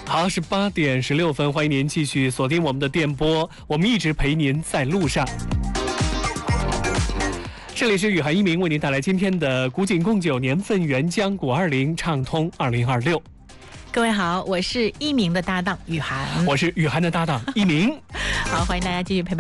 好，是8点16分，欢迎您继续锁定我们的电波，我们一直陪您在路上。这里是雨涵一鸣为您带来今天的古井贡酒年份原浆520畅通2026。 各位好，我是一鸣的搭档雨涵， 我是雨涵的搭档一鸣。 好，欢迎大家继续陪伴